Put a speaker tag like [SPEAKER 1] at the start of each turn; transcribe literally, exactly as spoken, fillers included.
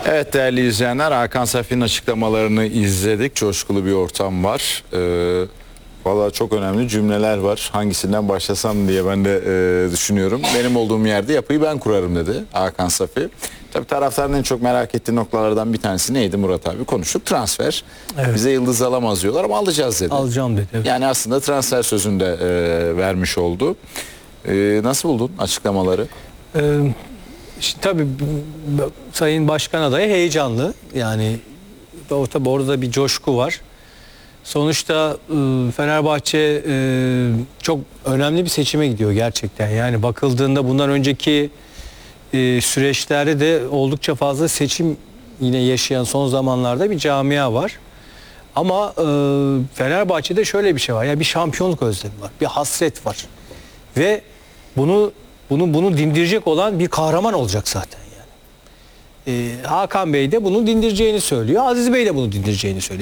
[SPEAKER 1] Evet değerli izleyenler, Hakan Safi'nin açıklamalarını izledik. Coşkulu bir ortam var. Ee, Valla çok önemli cümleler var. Hangisinden başlasam diye ben de e, düşünüyorum. Benim olduğum yerde yapıyı ben kurarım dedi Hakan Safi. Tabii taraftarın en çok merak ettiği noktalardan bir tanesi neydi Murat abi? Konuştuk, transfer. Evet. Bize yıldız alamaz diyorlar ama alacağız dedi.
[SPEAKER 2] Alacağım dedi. Evet.
[SPEAKER 1] Yani aslında transfer sözünü de e, vermiş oldu. E, nasıl buldun açıklamaları?
[SPEAKER 2] Ee, işte, tabii Sayın Başkan adayı heyecanlı. Yani o, tabii orada da bir coşku var. Sonuçta e, Fenerbahçe e, çok önemli bir seçime gidiyor gerçekten. Yani bakıldığında bundan önceki e, süreçlerde de oldukça fazla seçim yine yaşayan son zamanlarda bir camia var. Ama e, Fenerbahçe'de şöyle bir şey var. Yani bir şampiyonluk özlemi var. Bir hasret var. Ve bunu bunu bunu dindirecek olan bir kahraman olacak zaten yani. E, Hakan Bey de bunu dindireceğini söylüyor. Aziz Bey de bunu dindireceğini söylüyor.